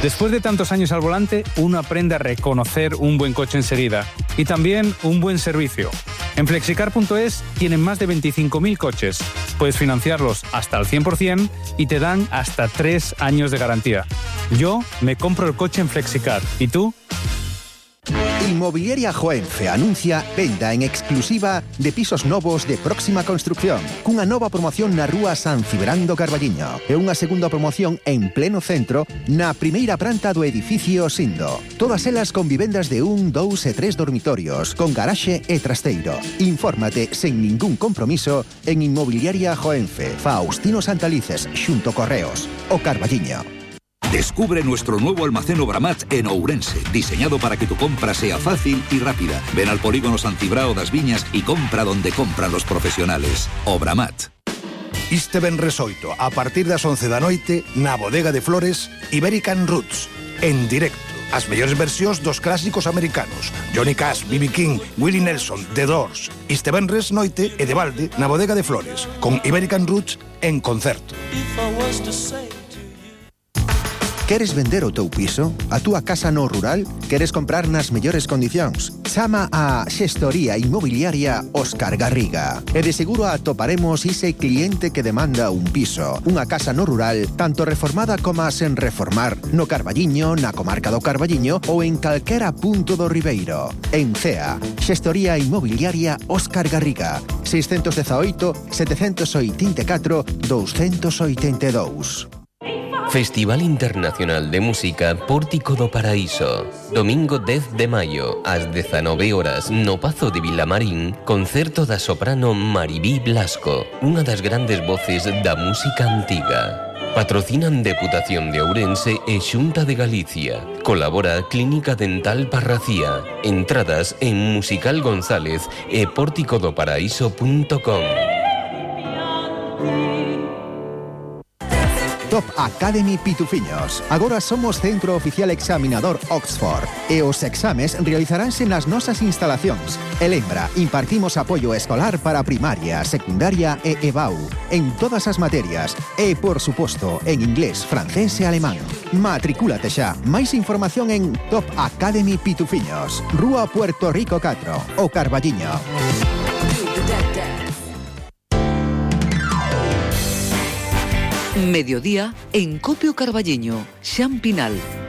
Después de tantos años al volante, uno aprende a reconocer un buen coche enseguida y también un buen servicio. En Flexicar.es tienen más de 25.000 coches. Puedes financiarlos hasta al 100% y te dan hasta 3 años de garantía. Yo me compro el coche en Flexicar. ¿Y tú? Inmobiliaria Joenfe anuncia venda en exclusiva de pisos novos de próxima construcción, cunha nova promoción na rúa San Cibrán do Carballiño e unha segunda promoción en pleno centro na primeira planta do edificio Sindo. Todas elas con vivendas de 1, 2 e 3 dormitorios, con garaxe e trasteiro. Infórmate sen ningún compromiso en Inmobiliaria Joenfe, Faustino Santalices, xunto Correos, o Carballiño. Descubre nuestro nuevo almacén Obramat en Ourense, diseñado para que tu compra sea fácil y rápida. Ven al polígono San Cibrao das Viñas y compra donde compran los profesionales. Obramat. Este venres 8, a partir das 11 da noite, na Bodega de Flores, Iberican Roots, en directo. As mellores versións dos clásicos americanos. Johnny Cash, B.B. King, Willie Nelson, The Doors. Este venres noite e de balde na Bodega de Flores, con Iberican Roots en concerto. Queres vender o teu piso? A túa casa no rural? Queres comprar nas mellores condicións? Chama a Xestoría Inmobiliaria Óscar Garriga. E de seguro atoparemos ese cliente que demanda un piso, unha casa no rural, tanto reformada como sen reformar, no Carballiño, na comarca do Carballiño ou en calquera punto do Ribeiro. En CEA, Xestoría Inmobiliaria Óscar Garriga, 618 784 282. Festival Internacional de Música Pórtico do Paraíso. Domingo 10 de maio, ás 19 horas, no Pazo de Vilamarín, concerto da soprano Maribí Blasco, unha das grandes voces da música antiga. Patrocinan Deputación de Ourense e Xunta de Galicia. Colabora Clínica Dental Parracía. Entradas en Musical González e porticodoparaíso.com. Top Academy Pitufiños. Agora somos centro oficial examinador Oxford e os exames realizaránse nas nosas instalacións. E lembra, impartimos apoio escolar para primaria, secundaria e EBAU en todas as materias e, por suposto, en inglés, francés e alemán. Matricúlate xa. Máis información en Top Academy Pitufiños, Rúa Puerto Rico 4, o Carballiño. Mediodía en Copio Carballiño, Xan Pinal.